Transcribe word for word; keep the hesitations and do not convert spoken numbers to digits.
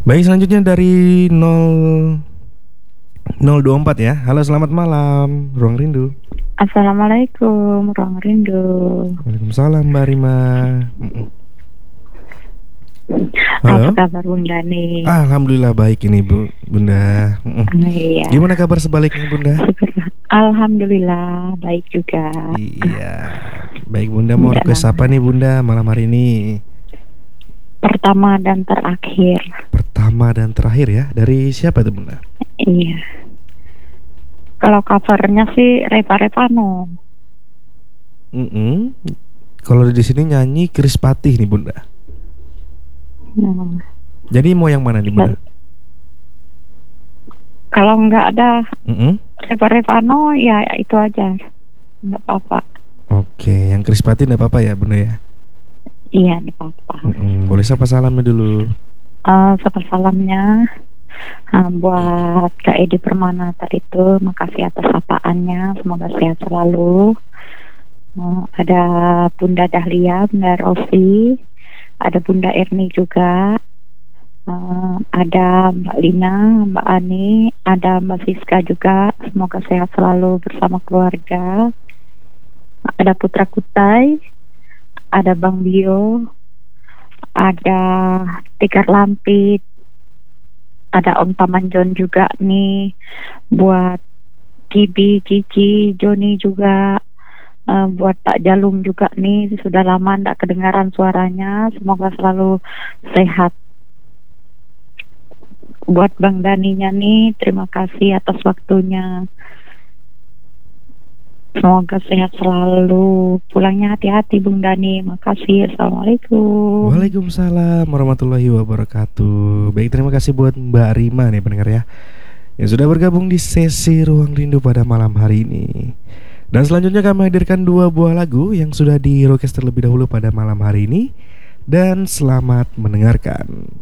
Baik, selanjutnya dari nol nol dua empat ya. Halo, selamat malam, Ruang Rindu. Assalamualaikum, Ruang Rindu. Waalaikumsalam, Mbak Rima. Mm-mm. Apa Halo. kabar Bunda nih? Alhamdulillah baik ini Bu, Bunda. Mm-mm. Ah, iya, Gimana kabar sebaliknya, Bunda? syukurlah. Alhamdulillah, baik juga. Iya. Baik, Bunda, mau Tidak request apa namanya. nih, Bunda, malam hari ini? Pertama dan terakhir. Pertama dan terakhir ya. Dari siapa tuh, Bunda? Iya. Kalau covernya sih Reva Revano. Mm-mm. Kalau di sini nyanyi Chris Patih nih, Bunda. Hmm. Jadi mau yang mana nih, Bunda? Dan kalau nggak ada Mm-mm. Reva Revano, ya itu aja. Nggak apa-apa. Oke, yang Chris Patih nggak apa-apa ya, Bunda ya. Iya, nggak apa-apa. Mm-mm. Boleh sapa salamnya dulu. Eh, seperti salamnya. Nah, buat Kak Edi Permana tadi itu, makasih atas sapaannya, semoga sehat selalu. Nah, ada Bunda Dahlia, Bunda Rosi, ada Bunda Erni juga, uh, ada Mbak Lina, Mbak Ani, ada Mbak Siska juga, semoga sehat selalu bersama keluarga. Ada Putra Kutai, ada Bang Bio, ada Tikar Lampit, ada Om Taman John juga nih, buat Kibi, Kiki, Joni juga, uh, buat Pak Jalung juga nih, sudah lama tidak kedengaran suaranya, semoga selalu sehat. Buat Bang Daninya nih, terima kasih atas waktunya, semoga sehat selalu. Pulangnya hati-hati Bung Dani, makasih. Assalamualaikum. Waalaikumsalam warahmatullahi wabarakatuh. Baik, terima kasih buat Mbak Rima nih pendengar ya, yang sudah bergabung di sesi Ruang Rindu pada malam hari ini. Dan selanjutnya kami hadirkan dua buah lagu yang sudah di request terlebih dahulu pada malam hari ini. Dan selamat mendengarkan.